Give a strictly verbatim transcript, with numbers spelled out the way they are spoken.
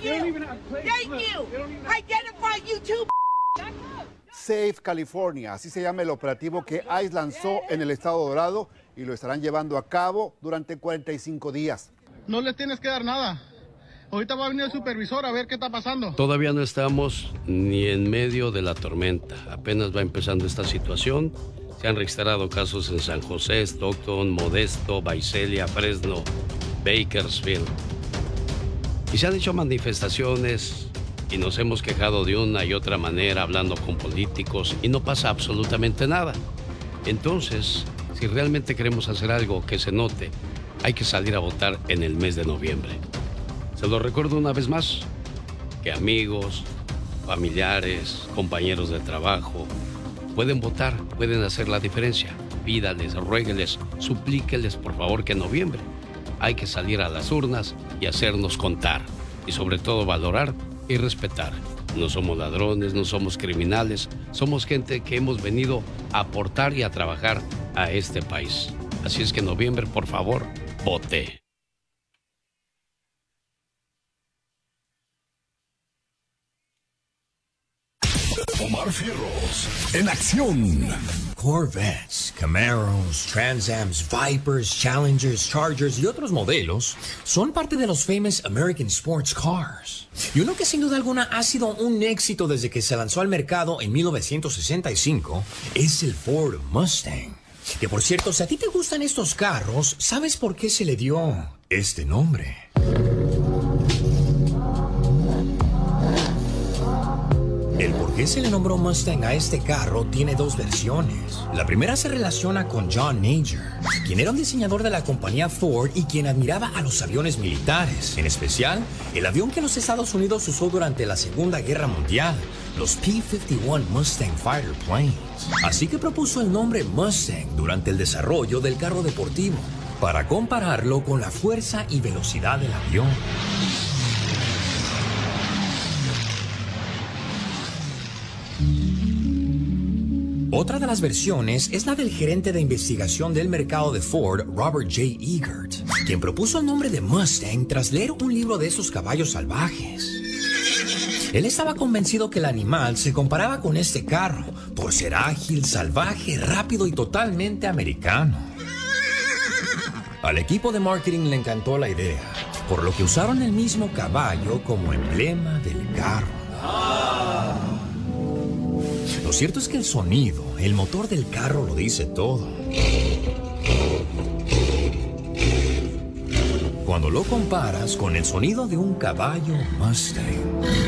you. Thank you. Identify you too. Safe California, así se llama el operativo que ICE lanzó en el estado Dorado y lo estarán llevando a cabo durante cuarenta y cinco días. No les tienes que dar nada. Ahorita va a venir el supervisor a ver qué está pasando. Todavía no estamos ni en medio de la tormenta. Apenas va empezando esta situación. Se han registrado casos en San José, Stockton, Modesto, Visalia, Fresno, Bakersfield. Y se han hecho manifestaciones y nos hemos quejado de una y otra manera hablando con políticos y no pasa absolutamente nada. Entonces, si realmente queremos hacer algo que se note, hay que salir a votar en el mes de noviembre. Se lo recuerdo una vez más, que amigos, familiares, compañeros de trabajo pueden votar, pueden hacer la diferencia. Pídales, ruégueles, suplíqueles por favor que en noviembre hay que salir a las urnas y hacernos contar. Y sobre todo valorar y respetar. No somos ladrones, no somos criminales, somos gente que hemos venido a aportar y a trabajar a este país. Así es que en noviembre, por favor, vote. Omar Fierros, en acción. Corvettes, Camaros, Trans Ams, Vipers, Challengers, Chargers y otros modelos son parte de los famous American Sports Cars. Y uno que sin duda alguna ha sido un éxito desde que se lanzó al mercado en mil novecientos sesenta y cinco es el Ford Mustang. Que por cierto, si a ti te gustan estos carros, ¿sabes por qué se le dio este nombre? El por qué se le nombró Mustang a este carro tiene dos versiones. La primera se relaciona con John Major, quien era un diseñador de la compañía Ford y quien admiraba a los aviones militares, en especial el avión que los Estados Unidos usó durante la Segunda Guerra Mundial, los P cincuenta y uno Mustang Fighter Planes. Así que propuso el nombre Mustang durante el desarrollo del carro deportivo, para compararlo con la fuerza y velocidad del avión. Otra de las versiones es la del gerente de investigación del mercado de Ford, Robert J. Eagert, quien propuso el nombre de Mustang tras leer un libro de esos caballos salvajes. Él estaba convencido que el animal se comparaba con este carro por ser ágil, salvaje, rápido y totalmente americano. Al equipo de marketing le encantó la idea, por lo que usaron el mismo caballo como emblema del carro. Lo cierto es que el sonido, el motor del carro lo dice todo. Cuando lo comparas con el sonido de un caballo Mustang.